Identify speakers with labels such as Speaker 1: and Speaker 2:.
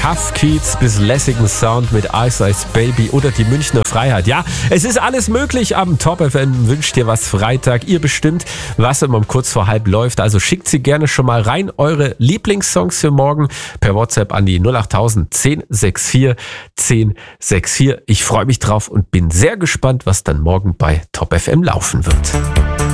Speaker 1: Tough Kids bis lässigen Sound mit Ice Ice Baby oder die Münchner Freiheit. Ja, es ist alles möglich am Top FM. Wünscht dir was Freitag. Ihr bestimmt, was immer um kurz vor halb läuft. Also schickt sie gerne schon mal rein. Eure Lieblingssongs für morgen per WhatsApp an die 08000 1064 1064. Ich freue mich drauf und bin sehr gespannt, was dann morgen bei Top FM laufen wird.